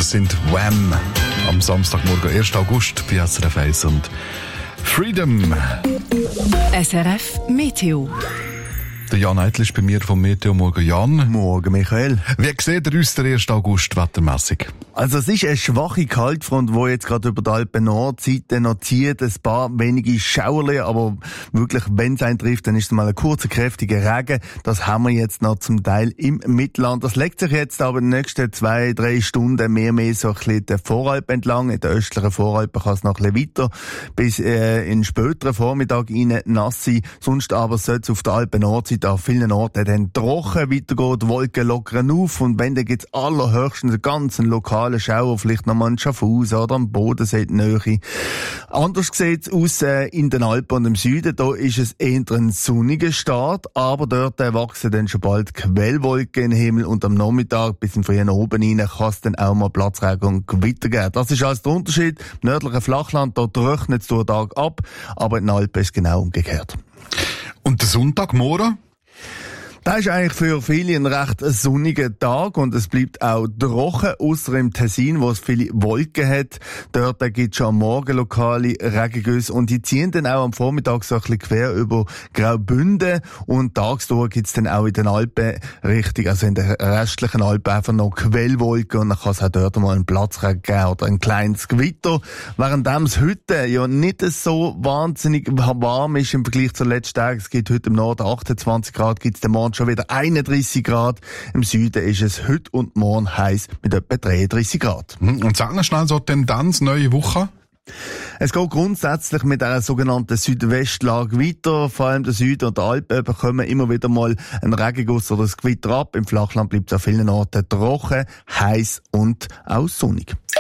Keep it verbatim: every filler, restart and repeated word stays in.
Das sind Wham! Am Samstagmorgen, ersten August, bei S R F eins und Freedom. S R F Meteo. Der Jan Eitl ist bei mir vom Meteo. Morgen, Jan. Morgen, Michael. Wie sieht der aus der ersten August wettermässig? Also es ist eine schwache Kaltfront, die jetzt gerade über die Alpen-Nordseite noch zieht. Ein paar wenige Schauerle, aber wirklich, wenn es eintrifft, dann ist es mal ein kurzer, kräftiger Regen. Das haben wir jetzt noch zum Teil im Mittelland. Das legt sich jetzt aber in den nächsten zwei, drei Stunden mehr mehr so ein bisschen der Voralp entlang. In der östlichen Voralpen kann es noch ein bisschen weiter bis äh, in den späteren Vormittag rein nass sein. Sonst aber sollte es auf der Alpen-Nordseite an vielen Orten dann trocken weitergehen. Die Wolken lockern auf und wenn, dann gibt es allerhöchstens einen ganzen lokalen Schauer, vielleicht nochmal in Schaffhausen oder am Bodensee in die Nähe. Anders sieht es aus äh, in den Alpen und im Süden. Da ist es eher ein sonniger Start, aber dort äh, wachsen dann schon bald Quellwolken in den Himmel und am Nachmittag bis in frühen oben rein kann es dann auch mal Platzregen und Gewitter geben. Das ist also der Unterschied. Im nördlichen Flachland, dort trocknet es durch den Tag ab, aber in den Alpen ist es genau umgekehrt. Und der Sonntagmorgen? Das ist eigentlich für viele ein recht sonniger Tag und es bleibt auch trocken, ausser im Tessin, wo es viele Wolken hat. Dort gibt es schon am Morgen lokale Regengüsse und die ziehen dann auch am Vormittag so ein bisschen quer über Graubünden und tagsdurch gibt es dann auch in den Alpen richtig, also in den restlichen Alpen einfach noch Quellwolken und dann kann es auch dort mal einen Platzregen geben oder ein kleines Gewitter. Während es heute ja nicht so wahnsinnig warm ist im Vergleich zu letzten Tagen, es gibt heute im Norden achtundzwanzig Grad, gibt es den Morgen schon wieder einunddreissig Grad. Im Süden ist es heute und morgen heiß mit etwa dreiunddreissig Grad. Und sag noch schnell so Tendenz, neue Woche. Es geht grundsätzlich mit einer sogenannten Südwestlage weiter. Vor allem der Süden und der Alpen bekommen immer wieder mal einen Regenguss oder ein Gewitter ab. Im Flachland bleibt es an vielen Orten trocken, heiß und auch sonnig.